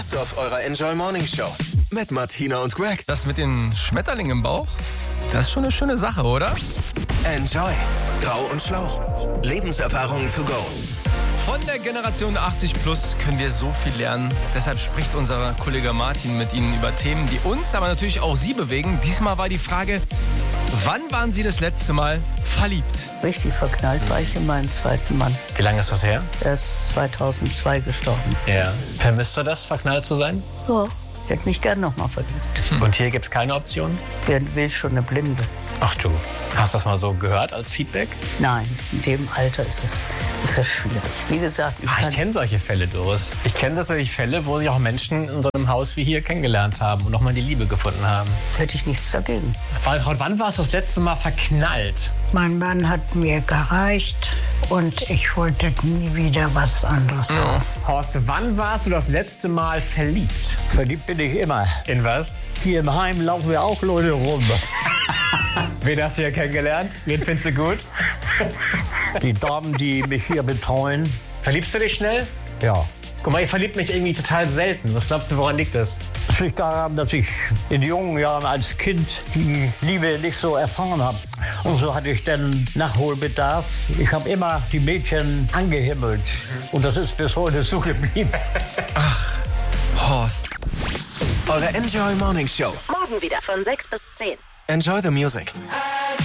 Auf eurer Enjoy Morning Show mit Martina und Greg. Das mit den Schmetterlingen im Bauch, das ist schon eine schöne Sache, oder? Enjoy. Grau und schlau. Lebenserfahrung to go. Von der Generation 80 Plus können wir so viel lernen. Deshalb spricht unser Kollege Martin mit Ihnen über Themen, die uns, aber natürlich auch Sie bewegen. Diesmal war die Frage, wann waren Sie das letzte Mal verliebt? Richtig verknallt war ich in meinen zweiten Mann. Wie lange ist das her? Er ist 2002 gestorben. Ja. Vermisst du das, verknallt zu sein? Ja, ich hätte mich gern nochmal verliebt. Und hier gibt es keine Option? Wer will schon eine Blinde? Ach du, hast du das mal so gehört als Feedback? Nein, in dem Alter ist es schwierig. Wie gesagt, Ich kenne solche Fälle, Doris. Ich kenne tatsächlich Fälle, wo sich auch Menschen in so einem Haus wie hier kennengelernt haben und nochmal die Liebe gefunden haben. hätte ich nichts dagegen. Waltraud, wann warst du das letzte Mal verknallt? Mein Mann hat mir gereicht und ich wollte nie wieder was anderes. Horst, wann warst du das letzte Mal verliebt? Verliebt bin ich immer. In was? Hier im Heim laufen wir auch Leute rum. Wen hast du hier kennengelernt? Wen findest du gut? Die Damen, die mich hier betreuen. Verliebst du dich schnell? Ja. Guck mal, ich verliebe mich irgendwie total selten. Was glaubst du, woran liegt das? Das liegt daran, dass ich in jungen Jahren als Kind die Liebe nicht so erfahren habe. Und so hatte ich dann Nachholbedarf. Ich habe immer die Mädchen angehimmelt. Und das ist bis heute so geblieben. Ach, Horst. Eure Enjoy Morning Show. Morgen wieder von 6 bis 10. Enjoy the music.